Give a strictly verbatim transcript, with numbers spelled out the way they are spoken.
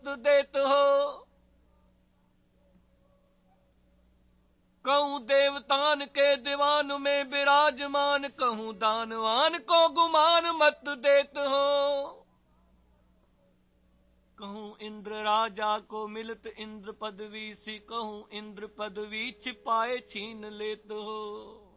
देत हो। कहूँ देवतान के दीवान में विराजमान, कहूँ दानवान को गुमान मत देत हो। कहूँ इंद्र राजा को मिलत इंद्र पदवी सी, कहूँ इंद्र पदवी छिपाए छीन लेत हो।